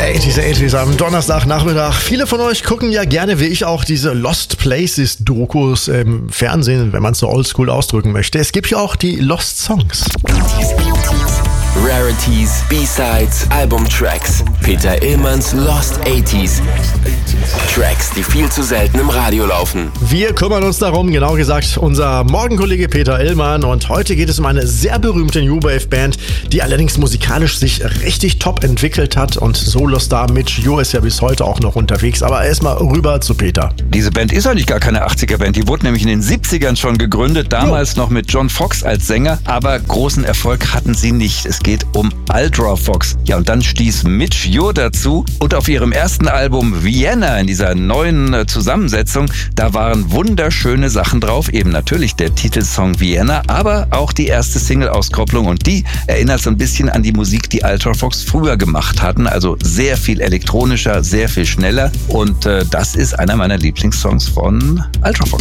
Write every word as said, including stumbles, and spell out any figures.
achtziger, achtziger am Donnerstagnachmittag. Viele von euch gucken ja gerne, wie ich auch, diese Lost Places Dokus im Fernsehen, wenn man es so oldschool ausdrücken möchte. Es gibt ja auch die Lost Songs. Rarities, B-Sides, Albumtracks. Peter Illmanns Lost achtziger. Tracks, die viel zu selten im Radio laufen. Wir kümmern uns darum, genau gesagt, unser Morgenkollege Peter Illmann. Und heute geht es um eine sehr berühmte New Wave Band, die allerdings musikalisch sich richtig top entwickelt hat. Und Solostar Mitch Ure ist ja bis heute auch noch unterwegs. Aber erstmal rüber zu Peter. Diese Band ist eigentlich gar keine achtziger-Band. Die wurde nämlich in den siebzigern schon gegründet. Damals jo. noch mit John Fox als Sänger. Aber großen Erfolg hatten sie nicht. Es geht um Ultra Fox. Ja, und dann stieß Mitch Ure dazu. Und auf ihrem ersten Album Vienna, in dieser neuen äh, Zusammensetzung, da waren wunderschöne Sachen drauf. Eben natürlich der Titelsong Vienna, aber auch die erste Single-Auskopplung. Und die erinnert so ein bisschen an die Musik, die Ultra Fox früher gemacht hatten. Also sehr viel elektronischer, sehr viel schneller. Und äh, das ist einer meiner Lieblingssongs von Ultra Fox.